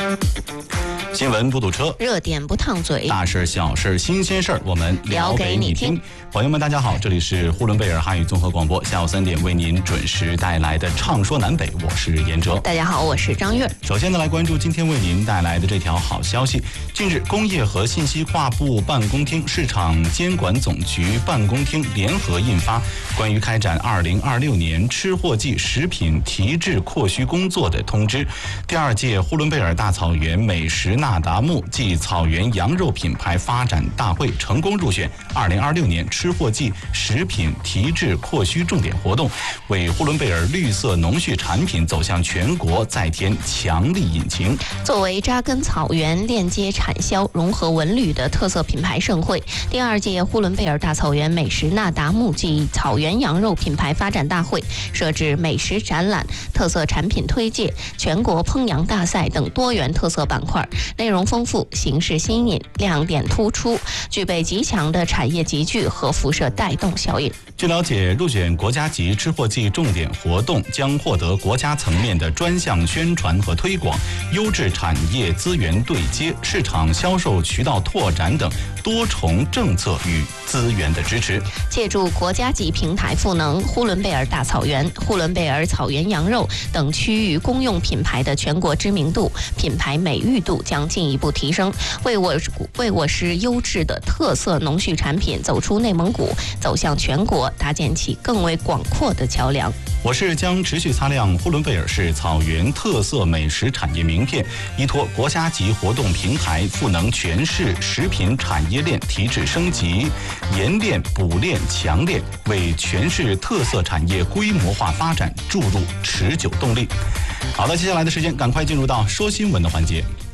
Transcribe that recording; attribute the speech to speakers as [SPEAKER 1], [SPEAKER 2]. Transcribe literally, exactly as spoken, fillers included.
[SPEAKER 1] 新闻不堵车，
[SPEAKER 2] 热点不烫嘴，
[SPEAKER 1] 大事小事新鲜事儿，我们聊给你听。朋友们，大家好，这里是呼伦贝尔汉语综合广播，下午三点为您准时带来的《畅说南北》，我是严哲。
[SPEAKER 2] 大家好，我是张悦。
[SPEAKER 1] 首先呢，来关注今天为您带来的这条好消息。近日，工业和信息化部办公厅、市场监管总局办公厅联合印发《关于开展二零二六年吃货季食品提质扩需工作的通知》。第二届呼伦贝尔大草原美食那达慕暨草原羊肉品牌发展大会成功入选二零二六年吃货季食品提质扩需重点活动，为呼伦贝尔绿色农畜产品走向全国再添强力引擎。
[SPEAKER 2] 作为扎根草原、链接产销、融合文旅的特色品牌盛会，第二届呼伦贝尔大草原美食那达慕暨草原羊肉品牌发展大会设置美食展览、特色产品推介、全国烹羊大赛等多元特色板块，内容丰富，形式新颖，亮点突出，具备极强的产业集聚和辐射带动效应。
[SPEAKER 1] 据了解，入选国家级吃货季重点活动将获得国家层面的专项宣传和推广、优质产业资源对接、市场销售渠道拓展等多重政策与资源的支持。
[SPEAKER 2] 借助国家级平台赋能，呼伦贝尔大草原、呼伦贝尔草原羊肉等区域公用品牌的全国知名度、品牌美誉度将进一步提升，为我为我市优质的特色农畜产品走出内蒙古、走向全国搭建起更为广阔的桥梁。
[SPEAKER 1] 我市将持续擦亮呼伦贝尔市草原特色美食产业名片，依托国家级活动平台，赋能全市食品产业链提质升级，研炼补炼强炼，为全市特色产业规模化发展注入持久动力。好的，接下来的时间赶快进入到说新闻的环节。